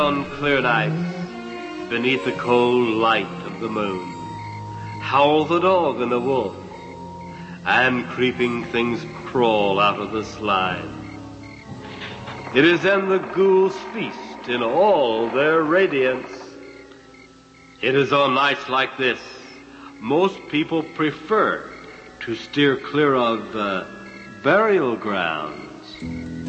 On clear nights, beneath the cold light of the moon, howl the dog and the wolf, and creeping things crawl out of the slime. It is then the ghouls feast in all their radiance. It is on nights like this most people prefer to steer clear of burial grounds.